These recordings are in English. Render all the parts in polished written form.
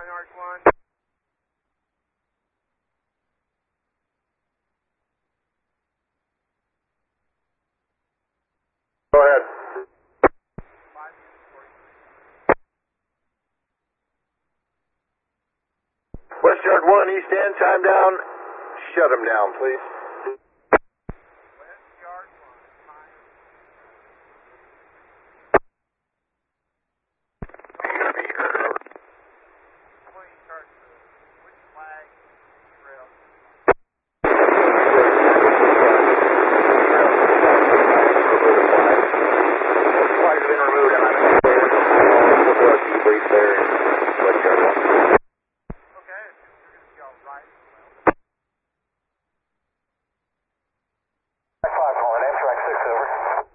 Arch 1. Go ahead. West Yard 1, East End, time down. Shut him down, please. West Yard 1, time. Before you start, which flag trail? Flags have been removed, and I'm in we'll do a debrief there in West Yard 1. Okay, you're going to see all right. 5 calling in, track 6 over.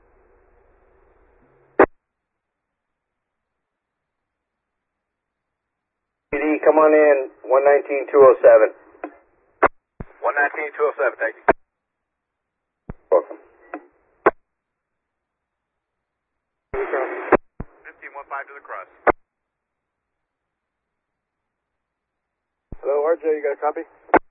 PD, come on in, 119-207. 119-207, thank you. Welcome. 15-15 to the cross. Hello, RJ, you got a copy?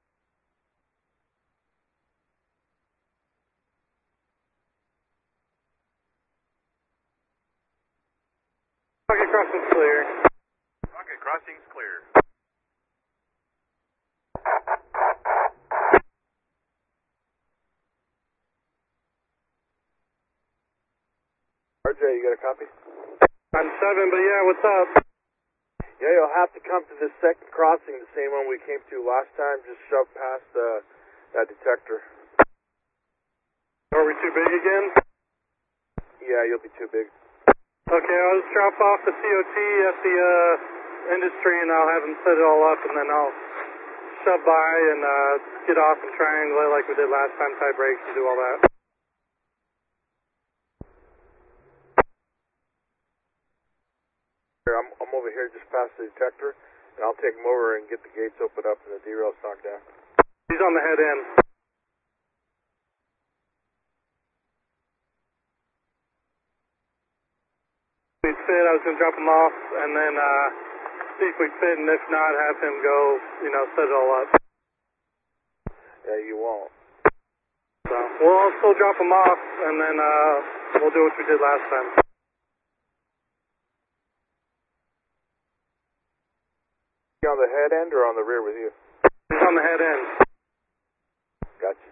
Okay, crossing's clear. Okay, crossing's clear. RJ, you got a copy? I'm 7, but yeah, what's up? Yeah, you'll have to come to this second crossing, the same one we came to last time. Just shove past that detector. Are we too big again? Yeah, you'll be too big. Okay, I'll just drop off the COT at the industry and I'll have them set it all up and then I'll shove by and get off and triangulate like we did last time, tie brakes and do all that. Here, I'm over here just past the detector, and I'll take him over and get the gates opened up and the derails knocked down. He's on the head end. If we fit, I was going to drop him off and then see if we fit, and if not, have him go, set it all up. Yeah, you won't. So, I'll still drop him off and then we'll do what we did last time. You on the head end or on the rear with you? He's on the head end. Gotcha.